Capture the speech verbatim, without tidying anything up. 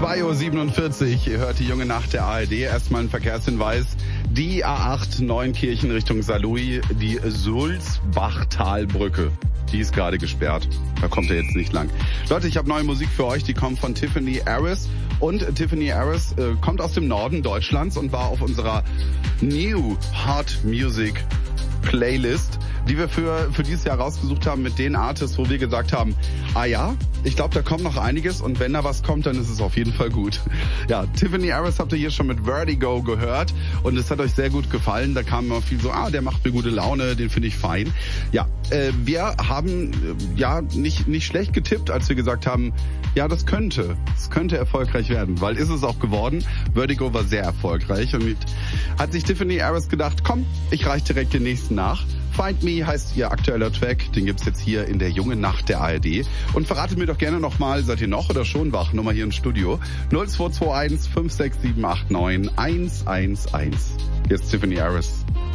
zwei Uhr siebenundvierzig, ihr hört die junge Nacht der A R D. Erstmal ein Verkehrshinweis. Die A acht Neunkirchen Richtung Saarlouis, die Sulzbachtalbrücke, die ist gerade gesperrt. Da kommt er jetzt nicht lang. Leute, ich habe neue Musik für euch, die kommt von Tiffany Harris. Und Tiffany Harris äh, kommt aus dem Norden Deutschlands und war auf unserer New Hot Music Playlist, die wir für für dieses Jahr rausgesucht haben mit den Artists, wo wir gesagt haben, ah ja, ich glaube, da kommt noch einiges und wenn da was kommt, dann ist es auf jeden Fall gut. Ja, Tiffany Harris habt ihr hier schon mit Vertigo gehört und es hat euch sehr gut gefallen. Da kam immer viel so, ah, der macht mir gute Laune, den finde ich fein. Ja, äh, wir haben äh, ja nicht nicht schlecht getippt, als wir gesagt haben, ja, das könnte, es könnte erfolgreich werden, weil ist es auch geworden. Vertigo war sehr erfolgreich und hat sich Tiffany Harris gedacht, komm, ich reich direkt den nächsten nach. Find Me heißt ihr aktueller Track, den gibt's jetzt hier in der jungen Nacht der A R D. Und verratet mir doch gerne nochmal, seid ihr noch oder schon wach? Nummer hier im Studio null zwei zwei eins fünf sechs sieben acht neun eins eins eins. Hier ist Tiffany Harris.